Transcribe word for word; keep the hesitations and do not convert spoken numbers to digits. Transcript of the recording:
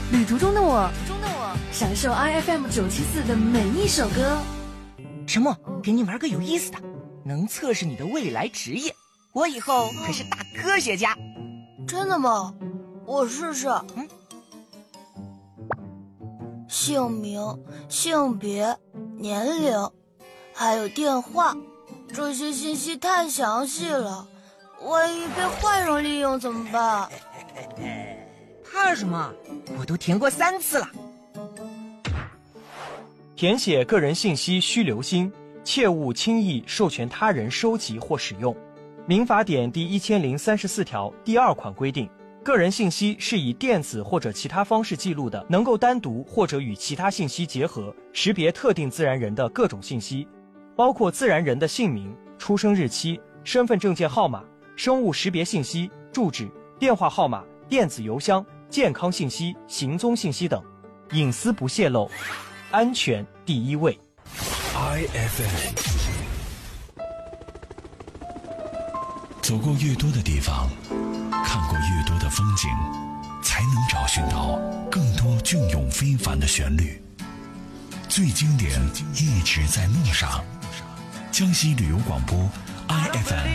旅途中的我，中的我，享受 I F M 九七四的每一首歌。 沉默，给你玩个有意思的，能测试你的未来职业。我以后可是大科学家。 真的吗？我试试。 嗯。 姓名、性别、年龄，还有电话，这些信息太详细了，万一被坏人利用怎么办？ 怕什么？我都填过三次了。 填写个人信息需留心，切勿轻易授权他人收集或使用。民法典第一千零三十四条第二款规定，个人信息是以电子或者其他方式记录的，能够单独或者与其他信息结合，识别特定自然人的各种信息，包括自然人的姓名、出生日期、身份证件号码、生物识别信息、住址、电话号码、电子邮箱、健康信息、行踪信息等，隐私不泄露，安全第一位。 I F M。 走过越多的地方，看过越多的风景，才能找寻到更多隽永非凡的旋律。最经典一直在路上。江西旅游广播 I F M